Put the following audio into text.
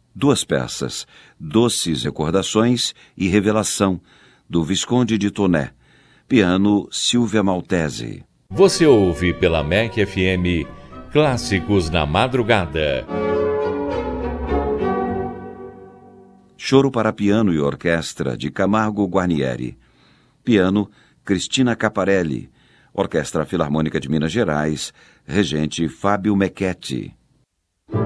Duas peças, Doces Recordações e Revelação, do Visconde de Tournai. Piano, Silvia Maltese. Você ouve pela MEC FM Clássicos na Madrugada. Choro para piano e orquestra, de Camargo Guarnieri. Piano, Cristina Caparelli. Orquestra Filarmônica de Minas Gerais, regente Fábio Mecchetti.